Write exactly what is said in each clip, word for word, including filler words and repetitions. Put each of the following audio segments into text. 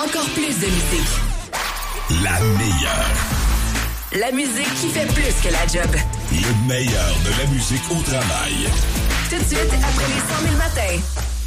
Encore plus de musique. La meilleure. La musique qui fait plus que la job. Le meilleur de la musique au travail. Tout de suite, après les cent mille matins.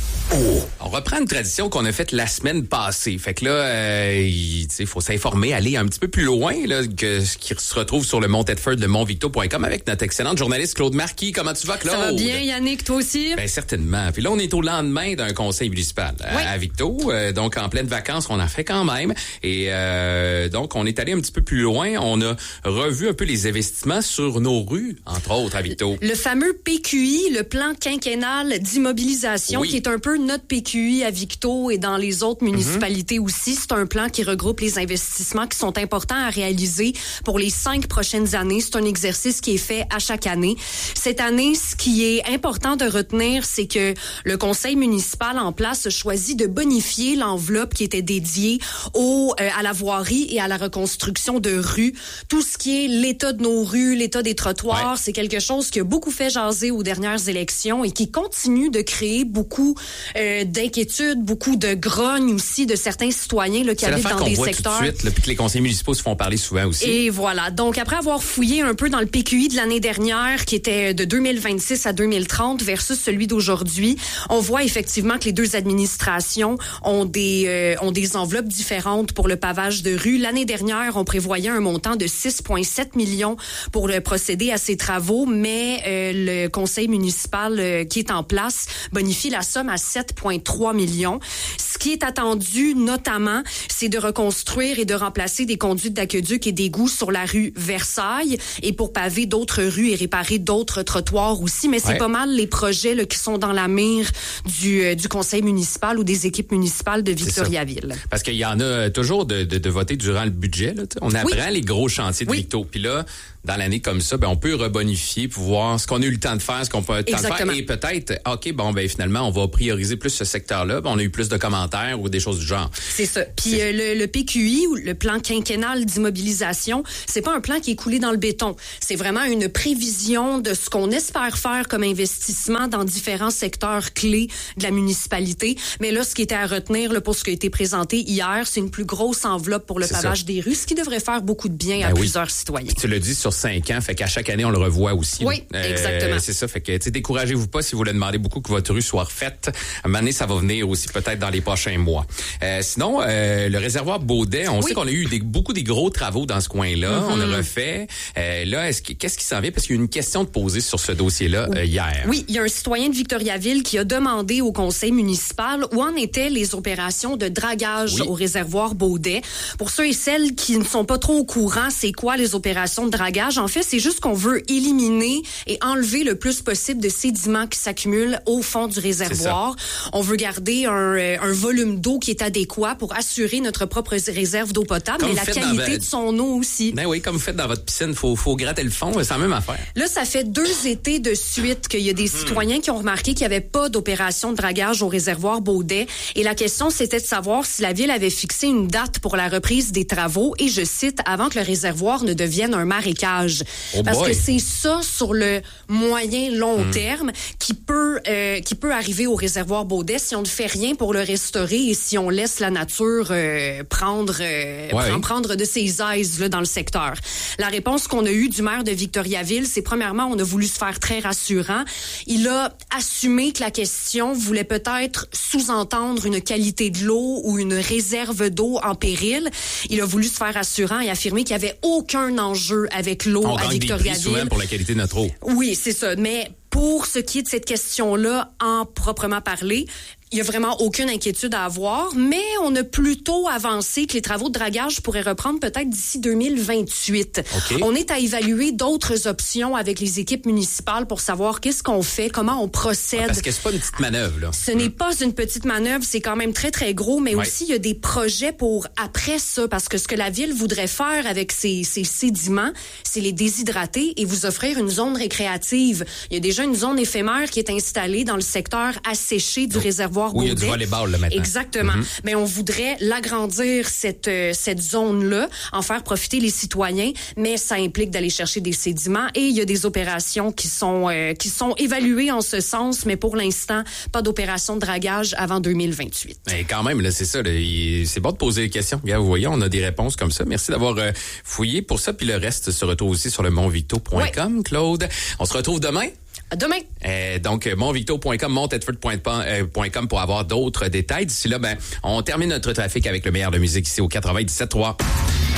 Oh. On reprend une tradition qu'on a faite la semaine passée. Fait que là, euh, il faut s'informer, aller un petit peu plus loin là, que ce qui se retrouve sur le Mont Tedford, le mont victo point com avec notre excellente journaliste Claude Marquis. Comment tu vas, Claude? Ça va bien, Yannick, toi aussi? Ben certainement. Puis là, on est au lendemain d'un conseil municipal à, oui. à Victo. Euh, donc, en pleine vacances, on en fait quand même. Et euh, donc, on est allé un petit peu plus loin. On a revu un peu les investissements sur nos rues, entre autres, à Victo. Le fameux P Q I, le plan quinquennal d'immobilisation, oui. qui est un peu notre P Q I à Victo et dans les autres municipalités mm-hmm. aussi. C'est un plan qui regroupe les investissements qui sont importants à réaliser pour les cinq prochaines années. C'est un exercice qui est fait à chaque année. Cette année, ce qui est important de retenir, c'est que le conseil municipal en place a choisi de bonifier l'enveloppe qui était dédiée au, euh, à la voirie et à la reconstruction de rues. Tout ce qui est l'état de nos rues, l'état des trottoirs, ouais. c'est quelque chose qui a beaucoup fait jaser aux dernières élections et qui continue de créer beaucoup euh, d'inquiétudes, beaucoup de grogne aussi de certains citoyens là, qui habitent dans des secteurs. Tout de suite, là, puis que les conseils municipaux se font parler souvent aussi. Et voilà. Donc, après avoir fouillé un peu dans le P Q I de l'année dernière, qui était de deux mille vingt-six à deux mille trente versus celui d'aujourd'hui, on voit effectivement que les deux administrations ont des euh, ont des enveloppes différentes pour le pavage de rue. L'année dernière, on prévoyait un montant de six virgule sept millions pour le procéder à ces travaux, mais euh, le conseil municipal euh, qui est en place bonifie la somme à sept virgule trois millions. Ce qui est attendu, notamment, c'est de reconstruire et de remplacer des conduites d'aqueduc et d'égouts sur la rue Versailles et pour paver d'autres rues et réparer d'autres trottoirs aussi. Mais c'est ouais. pas mal les projets là, qui sont dans la mire du, euh, du conseil municipal ou des équipes municipales de Victoriaville. Parce qu'il y en a toujours de, de, de voter durant le budget. Là, on apprend oui. les gros chantiers de oui. Victo. Puis là, dans l'année comme ça, ben on peut rebonifier pour voir ce qu'on a eu le temps de faire, ce qu'on peut eu le temps de faire. Et peut-être, OK, bon, ben finalement, on va prioriser plus ce secteur-là. Ben, on a eu plus de commentaires ou des choses du genre. C'est ça. Puis euh, le, le P Q I, ou le plan quinquennal d'immobilisation, c'est pas un plan qui est coulé dans le béton. C'est vraiment une prévision de ce qu'on espère faire comme investissement dans différents secteurs clés de la municipalité. Mais là, ce qui était à retenir là, pour ce qui a été présenté hier, c'est une plus grosse enveloppe pour le c'est pavage ça. des rues, ce qui devrait faire beaucoup de bien ben à oui. plusieurs citoyens. Puis tu le dis sur cinq ans, fait qu'à chaque année, on le revoit aussi. Oui, euh, exactement. C'est ça, fait que, tu sais, découragez-vous pas si vous voulez demander beaucoup que votre rue soit refaite. À un moment donné, ça va venir aussi peut-être dans les prochains mois. Euh, sinon, euh, le réservoir Baudet, on oui. sait qu'on a eu des, beaucoup des gros travaux dans ce coin-là. Mm-hmm. On a refait. Euh, là, est-ce que, qu'est-ce qui s'en vient? Parce qu'il y a une question de poser sur ce dossier-là oui. euh, hier. Oui, il y a un citoyen de Victoriaville qui a demandé au conseil municipal où en étaient les opérations de dragage oui. au réservoir Baudet. Pour ceux et celles qui ne sont pas trop au courant, c'est quoi les opérations de dragage? En fait, c'est juste qu'on veut éliminer et enlever le plus possible de sédiments qui s'accumulent au fond du réservoir. On veut garder un, un volume d'eau qui est adéquat pour assurer notre propre réserve d'eau potable et la qualité de son eau aussi. Ben oui, comme vous faites dans votre piscine, faut faut gratter le fond, c'est la même affaire. Là, ça fait deux étés de suite qu'il y a des citoyens mmh. qui ont remarqué qu'il n'y avait pas d'opération de dragage au réservoir Baudet et la question c'était de savoir si la ville avait fixé une date pour la reprise des travaux et je cite avant que le réservoir ne devienne un marécage. Oh Parce boy. que c'est ça sur le moyen long mmh. terme qui peut euh, qui peut arriver au réservoir Baudet si on ne fait rien pour le restaurer et si on laisse la nature euh, prendre euh, ouais. prendre, prendre de ses aises là, dans le secteur. La réponse qu'on a eue du maire de Victoriaville, c'est premièrement, on a voulu se faire très rassurant. Il a assumé que la question voulait peut-être sous-entendre une qualité de l'eau ou une réserve d'eau en péril. Il a voulu se faire rassurant et affirmer qu'il n'y avait aucun enjeu avec l'eau on à gagne Victoriaville. Des prix souvent pour la qualité de notre eau. Oui, c'est ça. Mais pour ce qui est de cette question-là, en proprement parler, il y a vraiment aucune inquiétude à avoir, mais on a plutôt avancé que les travaux de dragage pourraient reprendre peut-être d'ici deux mille vingt-huit. Okay. On est à évaluer d'autres options avec les équipes municipales pour savoir qu'est-ce qu'on fait, comment on procède. Parce que c'est pas une petite manœuvre, là. Ce mmh. n'est pas une petite manœuvre, c'est quand même très, très gros, mais ouais. aussi il y a des projets pour après ça, parce que ce que la ville voudrait faire avec ces, ces sédiments, c'est les déshydrater et vous offrir une zone récréative. Il y a déjà une zone éphémère qui est installée dans le secteur asséché du oh. réservoir réservoir Où Baudet. il y a du volleyball, là, maintenant. Exactement. Mm-hmm. Mais on voudrait l'agrandir, cette, euh, cette zone-là, en faire profiter les citoyens, mais ça implique d'aller chercher des sédiments et il y a des opérations qui sont, euh, qui sont évaluées en ce sens, mais pour l'instant, pas d'opération de dragage avant deux mille vingt-huit. Mais quand même, là, c'est ça. Là, il, c'est bon de poser des questions. Regarde, vous voyez, on a des réponses comme ça. Merci d'avoir euh, fouillé pour ça. Puis le reste se retrouve aussi sur le montvicto point com, ouais. Claude. On se retrouve demain. À demain. Euh, donc, montvicto point com, montetford point com pour avoir d'autres détails. D'ici là, ben, on termine notre trafic avec le meilleur de musique ici au quatre-vingt-dix-sept trois.